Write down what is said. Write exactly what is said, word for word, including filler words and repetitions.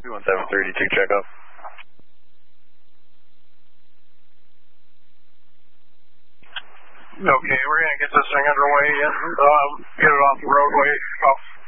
two one seven three two checkup. Okay, we're going to get this thing underway and um, get it off the roadway, off